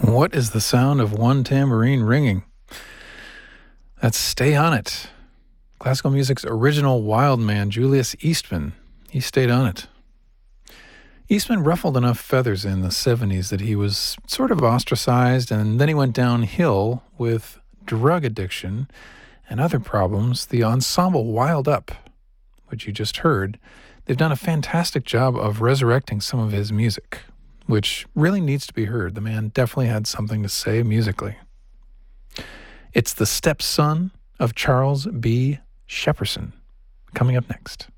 What is the sound of one tambourine ringing? That's Stay On It. Classical music's original wild man, Julius Eastman. He stayed on it. Eastman ruffled enough feathers in the 70s that he was sort of ostracized, and then he went downhill with drug addiction and other problems. The ensemble Wild Up, which you just heard, they've done a fantastic job of resurrecting some of his music, which really needs to be heard. The man definitely had something to say musically. It's the stepson of Charles B. Shepperson, coming up next.